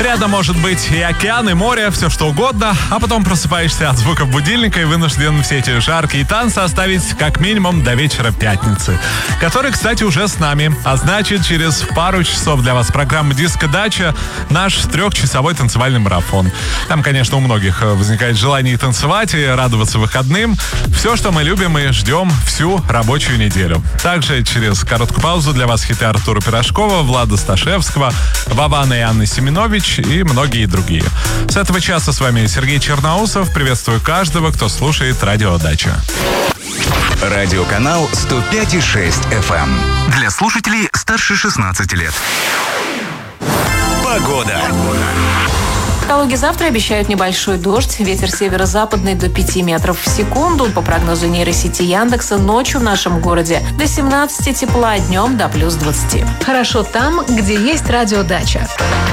Рядом может быть и океан, и море, все что угодно, а потом просыпаешься от звуков будильника и вынужден все эти жаркие танцы оставить как минимум до вечера пятницы, который, кстати, уже с нами. А значит, через пару часов для вас программа «Диско-дача», наш 3-часовой танцевальный марафон. Там, конечно, у многих возникает желание танцевать и радоваться выходным. Все, что мы любим и ждем всю рабочую неделю. Также через короткую паузу для вас хиты Артура Пирожкова, Влада Сташевского, Вована и Анны Семенович и многие другие. С этого часа с вами Сергей Черноусов. Приветствую каждого, кто слушает «Радио Дача». Радиоканал 105,6 FM. Для слушателей старше 16 лет. Погода. В Калуге завтра обещают небольшой дождь. Ветер северо-западный до 5 метров в секунду. По прогнозу нейросети Яндекса, ночью в нашем городе до 17 тепла, днем до плюс 20. Хорошо там, где есть радиодача.